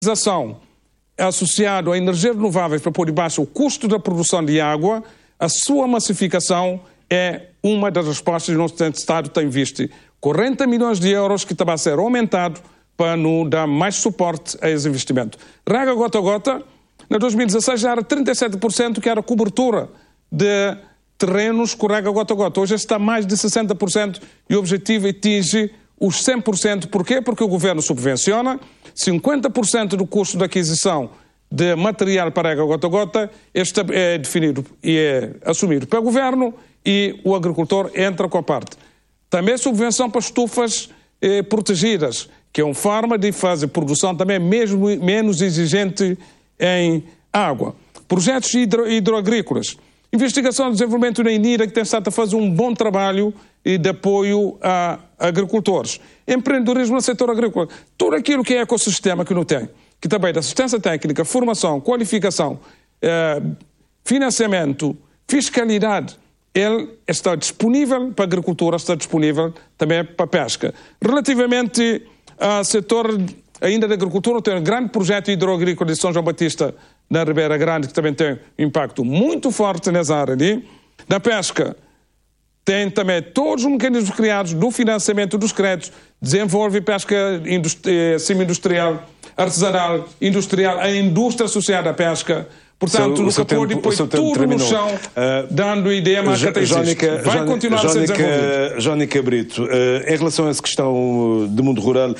associado a energias renováveis para pôr de baixo o custo da produção de água, a sua massificação é uma das respostas que o nosso Estado tem visto. 40 milhões de euros que está a ser aumentado para nos dar mais suporte a esse investimento. Rega gota a gota, em 2016 já era 37% que era cobertura de terrenos com rega gota a gota. Hoje está mais de 60% e o objetivo atinge os 100%. Porquê? Porque o governo subvenciona 50% do custo de aquisição de material para rega gota a gota é definido e é assumido pelo governo e o agricultor entra com a parte. Também subvenção para estufas protegidas, que é uma forma de fazer produção também mesmo menos exigente em água. Projetos hidroagrícolas. Investigação e desenvolvimento na INIRA, que tem estado a fazer um bom trabalho de apoio a agricultores. Empreendedorismo no setor agrícola. Tudo aquilo que é ecossistema que não tem, que também da assistência técnica, formação, qualificação, financiamento, fiscalidade, ele está disponível para a agricultura, está disponível também para a pesca. Relativamente ao setor ainda da agricultura, tem um grande projeto hidroagrícola de São João Batista na Ribeira Grande, que também tem um impacto muito forte nessa área ali. Da pesca, tem também todos os mecanismos criados do financiamento dos créditos, desenvolve pesca semi-industrial, artesanal, industrial, a indústria associada à pesca. Portanto, nunca pôde pôr tudo no chão, dando ideia mais que vai continuar a ser desenvolvido. Jónica Brito, em relação a essa questão do mundo rural,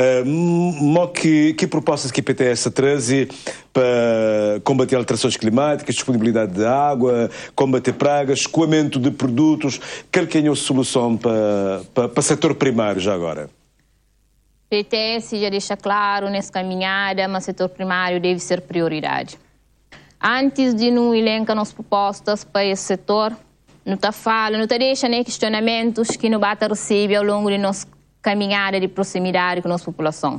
que propostas que a PTS traz para combater alterações climáticas, disponibilidade de água, combater pragas, escoamento de produtos, qual que é a solução para o setor primário já agora? PTS já deixa claro nessa caminhada, mas o setor primário deve ser prioridade. Antes de não elencar as propostas para esse setor, não deixa nem questionamentos que não bata receber ao longo de nossa caminhada de proximidade com a nossa população.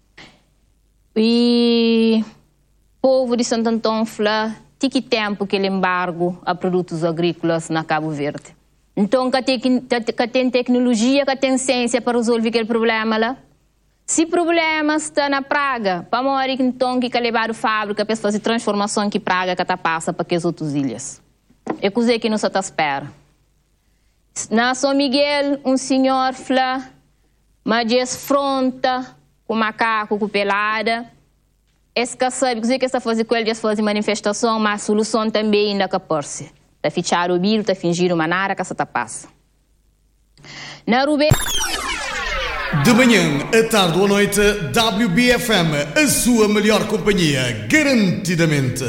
E o povo de Santo Antão fala que tempo que ele embargo a produtos agrícolas na Cabo Verde. Então, que tem tecnologia, que tem ciência para resolver aquele problema lá. Se o problema está na praga, para morrer então que levar a fábrica para fazer transformação que praga que passa para as outras ilhas. É coisa que não se espera. Na São Miguel, um senhor fala, mas fronta com macaco, com pelada. Esse que sabe que está fazendo com ele, fazer manifestação, mas a solução também ainda que aparece. Está fichar o bilho, está fingir uma nara que se passa. Na Rubé... De manhã, à tarde ou à noite, WBFM, a sua melhor companhia, garantidamente.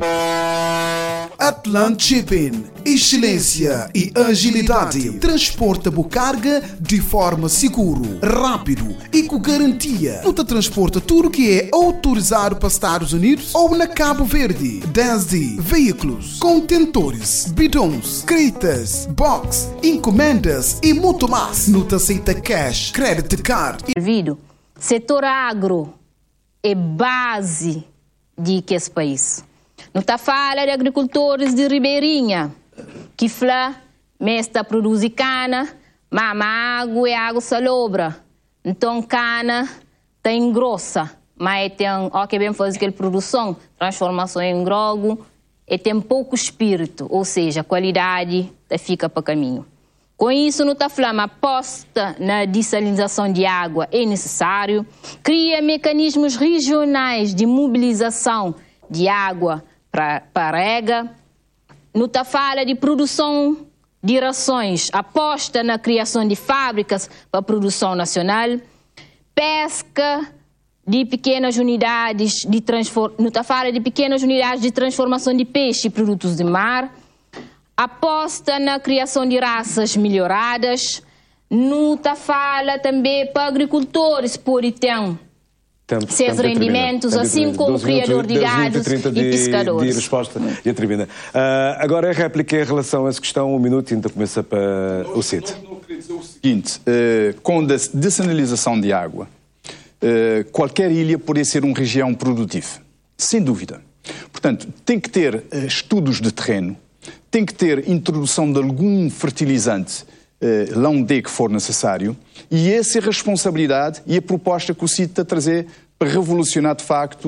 Atlant Shipping, excelência e agilidade. Transporta boa carga de forma segura, rápido e com garantia. Não te transporta tudo que é autorizado para Estados Unidos ou na Cabo Verde. Desde veículos, contentores, bidões, cretas, box, encomendas e muito mais. Não te aceita cash, credit card. Setor agro é base de que esse país. Não está falando de agricultores de Ribeirinha, que fala, está produzindo cana, mas a água é água salobra. Então, cana está engrossa, mas tem que bem fazer aquela produção, transformação em grogo, e tem pouco espírito, ou seja, a qualidade fica para o caminho. Com isso, não está falando, aposta na dessalinização de água é necessário, cria mecanismos regionais de mobilização de água para rega, não está fala de produção de rações, aposta na criação de fábricas para produção nacional, pesca de pequenas unidades de não está fala de pequenas unidades de transformação de peixe e produtos de mar, aposta na criação de raças melhoradas, não está fala também para agricultores por item. Seus rendimentos, assim como o criador de gados e pescadores. De resposta e a termina. Agora a réplica em relação a essa questão, 1 minuto e ainda começa para o CIT. Eu queria dizer o seguinte, com a dessalinização de água, qualquer ilha poderia ser uma região produtiva, sem dúvida. Portanto, tem que ter estudos de terreno, tem que ter introdução de algum fertilizante lá onde que for necessário, e essa é a responsabilidade e a proposta que o CIT está a trazer para revolucionar de facto